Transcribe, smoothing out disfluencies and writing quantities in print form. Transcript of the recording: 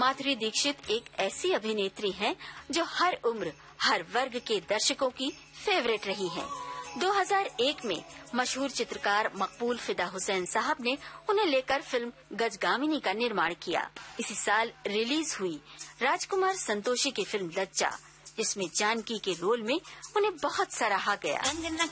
माधुरी दीक्षित एक ऐसी अभिनेत्री हैं जो हर उम्र, हर वर्ग के दर्शकों की फेवरेट रही हैं। 2001 में मशहूर चित्रकार मकबूल फिदा हुसैन साहब ने उन्हें लेकर फिल्म गजगामिनी का निर्माण किया। इसी साल रिलीज हुई राजकुमार संतोषी की फिल्म लज्जा, जिसमें जानकी के रोल में उन्हें बहुत सराहा गया।